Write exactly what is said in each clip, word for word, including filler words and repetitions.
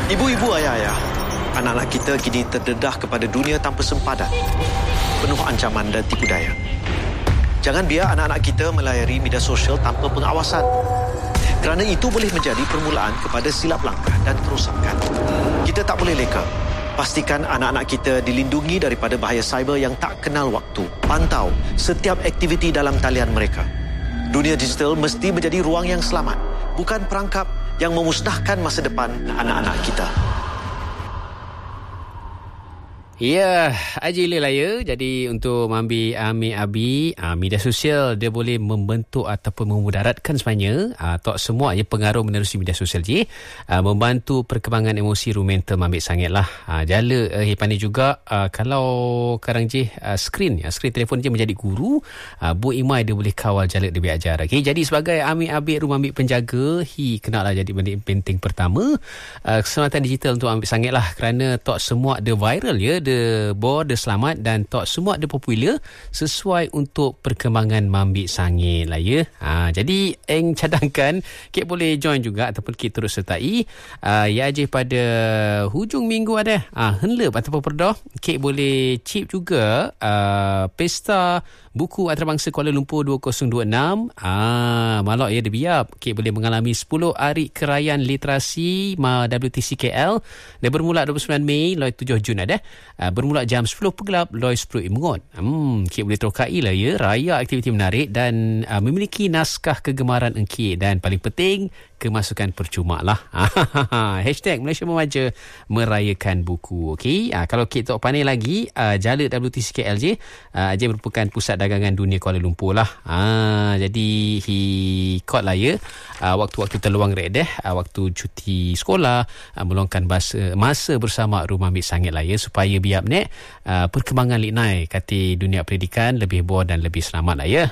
Ibu-ibu, ayah-ayah, anak-anak kita kini terdedah kepada dunia tanpa sempadan, penuh ancaman dan tipu daya. Jangan biar anak-anak kita melayari media sosial tanpa pengawasan, kerana itu boleh menjadi permulaan kepada silap langkah dan kerosakan. Kita tak boleh leka. Pastikan anak-anak kita dilindungi daripada bahaya cyber yang tak kenal waktu. Pantau setiap aktiviti dalam talian mereka. Dunia digital mesti menjadi ruang yang selamat, bukan perangkap yang memusnahkan masa depan anak-anak kita. Ya, ajila lah ya. Jadi untuk Mambi Amir Abi, uh, media sosial dia boleh membentuk ataupun memudaratkan sebenarnya uh, tak semua je pengaruh menerusi media sosial je. Uh, membantu perkembangan emosi rumental Mambi sangat lah. Uh, jala uh, pandai juga uh, kalau sekarang je uh, skrin, uh, skrin telefon je menjadi guru. Uh, Bu Imai dia boleh kawal jala dia belajar. Okay? Jadi sebagai Amir Abi rumah ambil penjaga, hi kena lah jadi benda penting pertama. Uh, keselamatan digital untuk ambil sangat lah kerana tak semua dia viral ya. Dia bor, dia selamat dan tak semua dia popular sesuai untuk perkembangan Mambik sangit lah ya. Ha, jadi Eng cadangkan Kek boleh join juga ataupun Kek terus sertai. Uh, ya je pada hujung minggu ada. Ah, ha, henlep ataupun perdah Kek boleh chip juga uh, pesta buku antarabangsa Kuala Lumpur dua ribu dua puluh enam. Ah, malak ya dia biap. Kek boleh mengalami sepuluh hari kerajaan literasi W T C K L. Dia bermula dua puluh sembilan Mei loy tujuh Jun ada. Uh, bermula jam sepuluh pegelap loy sepuluh Imungut. Hmm, Kek boleh terokai lah ya. Raya aktiviti menarik dan uh, memiliki naskah kegemaran Engkit dan paling penting kemasukan percuma lah. Hashtag Malaysia Memaja merayakan buku. Okey, uh, kalau Kek tak pandai lagi, uh, jala W T C K L je. Uh, je merupakan pusat dagangan dunia Kuala Lumpur lah. Uh, jadi hi kot lah ya. Uh, waktu-waktu terluang redeh, uh, waktu cuti sekolah, uh, meluangkan masa, masa bersama rumah ambil sangit lah ya supaya biar nek uh, perkembangan liknai kata dunia pendidikan lebih bor dan lebih selamat lah ya.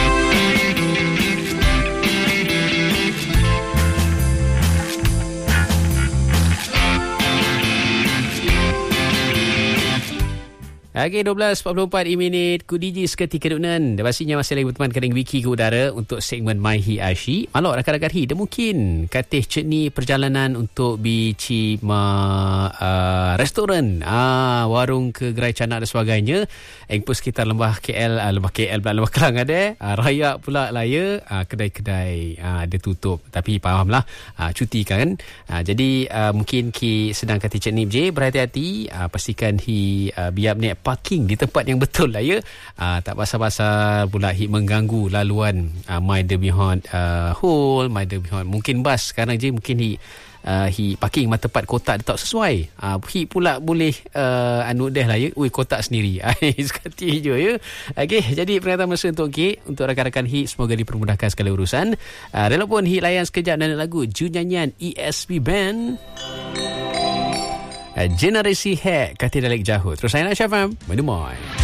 Okey, dua belas empat puluh empat minit ku D J seketika dunan. Dan pastinya masih lagi berteman dengan Wiki ke udara untuk segmen My Hi Ashi. Malok rakan-rakan hi, dia mungkin katih cek ni perjalanan untuk bici ma uh, restoran, ah warung ke gerai canak dan sebagainya. Eng pun sekitar lembah K L, uh, lembah K L pula lembah Kelang ada. Uh, raya pula lah ya, uh, kedai-kedai uh, dia tutup. Tapi fahamlah, uh, cuti kan. Uh, jadi uh, mungkin ki sedang katih cek ni je, berhati-hati, uh, pastikan hi uh, biar ni parking di tempat yang betul lah ya. Uh, tak pasal-pasal pula hit mengganggu laluan uh, my the beyond uh, hole, my the beyond mungkin bas sekarang je mungkin hit uh, hit parking mah tempat kotak dia tak sesuai. Uh, hit pula boleh uh, anu deh lah ya. Ui, kotak sendiri. Sekati je ya. Okey, jadi peringatan masa untuk K untuk rakan-rakan hit semoga dipermudahkan segala urusan. Uh, Rela pun hit layan sekejap dan lagu Ju nyanyian E S P Band. Generasi Hack kata Dalek Jahut. Terus saya nak Syafam. Menemui.